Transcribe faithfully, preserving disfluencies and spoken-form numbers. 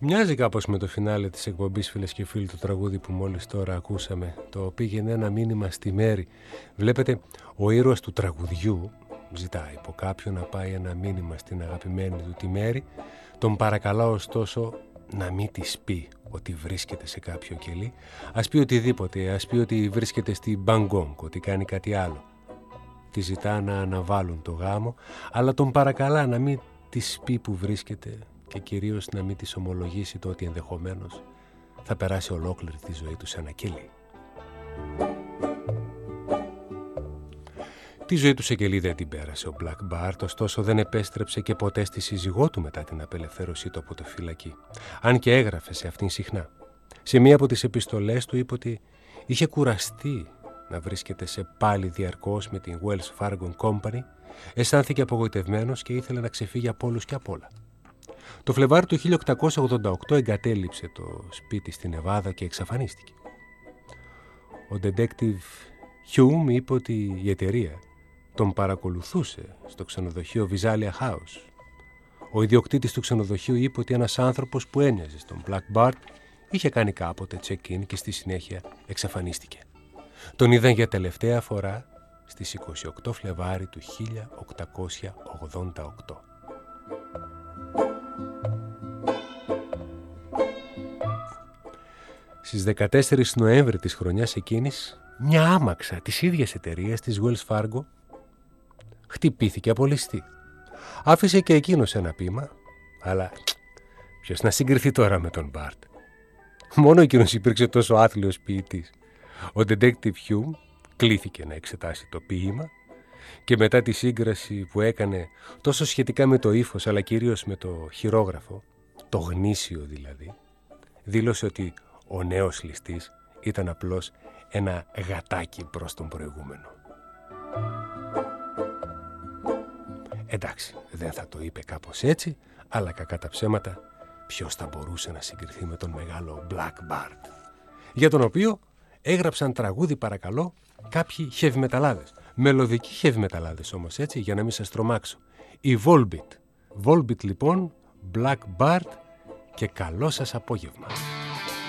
Μοιάζει κάπως με το φινάλε της εκπομπής, φίλες και φίλοι, το τραγούδι που μόλις τώρα ακούσαμε. Το πήγαινε ένα μήνυμα στη Μέρη. Βλέπετε, ο ήρωας του τραγουδιού ζητάει από κάποιον να πάει ένα μήνυμα στην αγαπημένη του τη Μέρη. Τον παρακαλά ωστόσο να μην της πει ότι βρίσκεται σε κάποιο κελί. Ας πει οτιδήποτε, ας πει ότι βρίσκεται στη Μπαγκόγκ, ότι κάνει κάτι άλλο. Τη ζητά να αναβάλουν το γάμο, αλλά τον παρακαλά να μην της πει που βρίσκεται και κυρίως να μην της ομολογήσει το ότι ενδεχομένως θα περάσει ολόκληρη τη ζωή του σε ένα κελί. Τη ζωή του σε κελί δεν την πέρασε ο Black Bart, ωστόσο δεν επέστρεψε και ποτέ στη σύζυγό του μετά την απελευθέρωσή του από τη φυλακή. Αν και έγραφε σε αυτήν συχνά. Σε μία από τις επιστολές του είπε ότι είχε κουραστεί να βρίσκεται σε πάλι διαρκώς με την Wells Fargo Company, αισθάνθηκε απογοητευμένος και ήθελε να ξεφύγει από όλους και απ' όλα. Το Φλεβάρι του χίλια οκτακόσια ογδόντα οκτώ εγκατέλειψε το σπίτι στη Νεβάδα και εξαφανίστηκε. Ο detective Hume είπε ότι η εταιρεία τον παρακολουθούσε στο ξενοδοχείο Visalia House. Ο ιδιοκτήτης του ξενοδοχείου είπε ότι ένας άνθρωπος που έμοιαζε στον Black Bart είχε κάνει κάποτε check-in και στη συνέχεια εξαφανίστηκε. Τον είδαν για τελευταία φορά στις είκοσι οκτώ Φλεβάρι του χίλια οκτακόσια ογδόντα οκτώ. Στις δεκατέσσερις Νοέμβρη της χρονιάς εκείνης, μια άμαξα της ίδιας εταιρείας της Wells Fargo χτυπήθηκε από ληστή. Άφησε και εκείνος ένα ποίημα, αλλά ποιος να συγκριθεί τώρα με τον Μπάρτ. Μόνο εκείνος υπήρξε τόσο άθλιος ποιητής. Ο detective Hume κλήθηκε να εξετάσει το ποίημα και μετά τη σύγκραση που έκανε τόσο σχετικά με το ύφος αλλά κυρίως με το χειρόγραφο, το γνήσιο δηλαδή, δήλωσε ότι ο νέος ληστής ήταν απλώς ένα γατάκι προς τον προηγούμενο. Εντάξει, δεν θα το είπε κάπως έτσι, αλλά κακά τα ψέματα, ποιος θα μπορούσε να συγκριθεί με τον μεγάλο Black Bart, για τον οποίο έγραψαν τραγούδι, παρακαλώ, κάποιοι χεβμεταλάδες. Μελωδικοί χεβμεταλάδες όμως, έτσι, για να μην σας τρομάξω. Η Volbeat. Volbeat λοιπόν, Black Bart και καλό σας απόγευμα.